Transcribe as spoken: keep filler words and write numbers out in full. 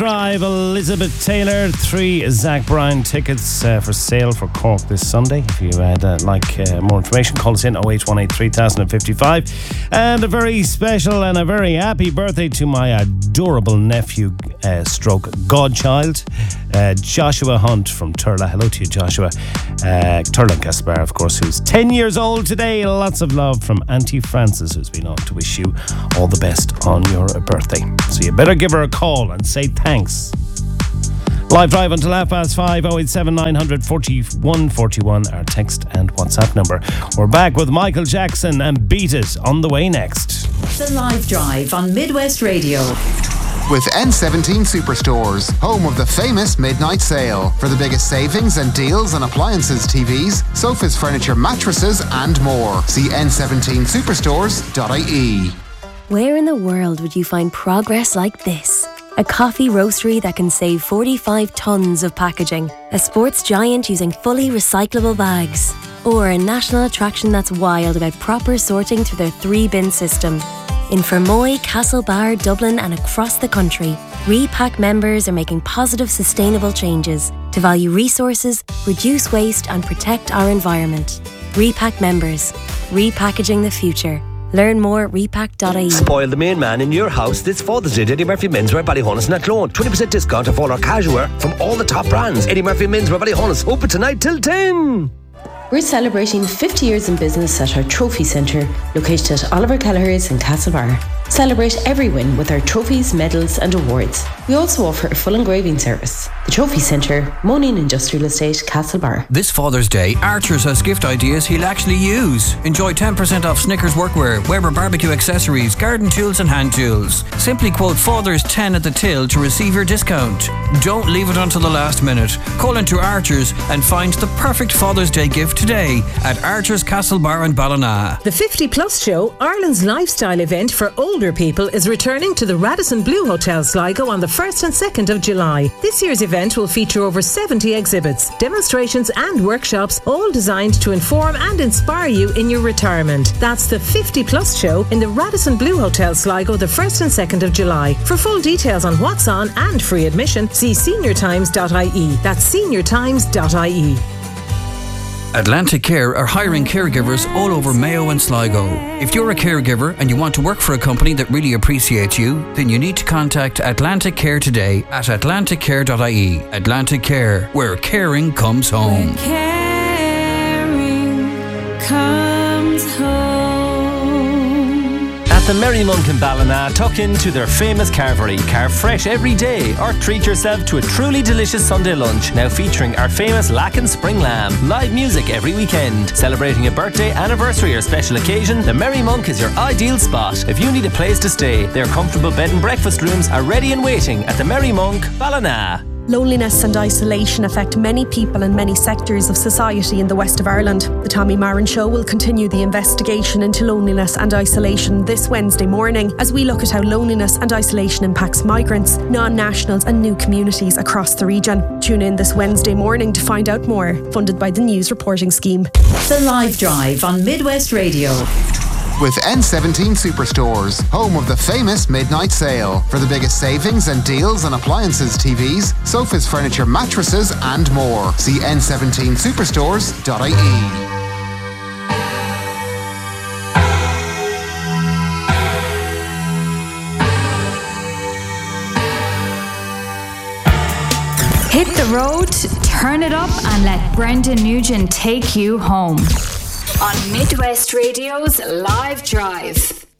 Drive, Elizabeth Taylor, three Zach Bryan tickets uh, for sale for Cork this Sunday. If you would uh, like uh, more information, call us in oh eight one eight, three thousand fifty-five. And a very special and a very happy birthday to my adorable nephew, uh, stroke godchild, uh, Joshua Hunt from Turla. Hello to you, Joshua. Uh, Turla Gaspar, of course, who's ten years old today. Lots of love from Auntie Frances, who's been on to wish you all the best on your birthday. So you better give her a call and say thanks. Live drive until half past five, oh eight seven nine hundred forty-one forty-one, our text and WhatsApp number. We're back with Michael Jackson and Beat It on the way next. The Live Drive on Midwest Radio. With N seventeen Superstores, home of the famous midnight sale. For the biggest savings and deals on appliances, T Vs, sofas, furniture, mattresses and more. See n seventeen superstores dot I E. Where in the world would you find progress like this? A coffee roastery that can save forty-five tonnes of packaging. A sports giant using fully recyclable bags. Or a national attraction that's wild about proper sorting through their three-bin system. In Fermoy, Castlebar, Dublin and across the country, Repack members are making positive, sustainable changes to value resources, reduce waste and protect our environment. Repack members. Repackaging the future. Learn more at repack dot I E. Spoil the main man in your house this Father's Day. Eddie Murphy Menswear, Ballyhonus and Athlone. twenty percent discount off all our casual wear from all the top brands. Eddie Murphy Menswear, Ballyhonus. Open tonight till ten. We're celebrating fifty years in business at our Trophy Centre, located at Oliver Kelleher's in Castlebar. Celebrate every win with our trophies, medals and awards. We also offer a full engraving service. The Trophy Centre, Monin Industrial Estate, Castlebar. This Father's Day, Archers has gift ideas he'll actually use. Enjoy ten percent off Snickers workwear, Weber barbecue accessories, garden tools and hand tools. Simply quote Father's ten at the till to receive your discount. Don't leave it until the last minute. Call into Archers and find the perfect Father's Day gift today at Archers Castlebar and Ballina. The fifty plus Show, Ireland's lifestyle event for older people, is returning to the Radisson Blu Hotel Sligo on the first and second of July. This year's event will feature over seventy exhibits, demonstrations and workshops, all designed to inform and inspire you in your retirement. That's the fifty plus Show in the Radisson Blu Hotel Sligo the first and second of July. For full details on what's on and free admission, see senior times dot I E. That's senior times dot I E. Atlantic Care are hiring caregivers all over Mayo and Sligo. If you're a caregiver and you want to work for a company that really appreciates you, then you need to contact Atlantic Care today at atlantic care dot I E. Atlantic Care, where caring comes home. Where caring comes home. At the Merry Monk in Ballina, tuck into their famous carvery. Carve fresh every day or treat yourself to a truly delicious Sunday lunch, now featuring our famous Lacken Spring Lamb. Live music every weekend. Celebrating a birthday, anniversary or special occasion, the Merry Monk is your ideal spot. If you need a place to stay, their comfortable bed and breakfast rooms are ready and waiting at the Merry Monk, Ballina. Loneliness and isolation affect many people in many sectors of society in the west of Ireland. The Tommy Marin Show will continue the investigation into loneliness and isolation this Wednesday morning as we look at how loneliness and isolation impacts migrants, non-nationals and new communities across the region. Tune in this Wednesday morning to find out more. Funded by the News Reporting Scheme. The Live Drive on Midwest Radio. With N seventeen Superstores, home of the famous midnight sale. For the biggest savings and deals on appliances, T Vs, sofas, furniture, mattresses and more. See n seventeen superstores dot I E. Hit the road, turn it up and let Brendan Nugent take you home. On Midwest Radio's Live Drive.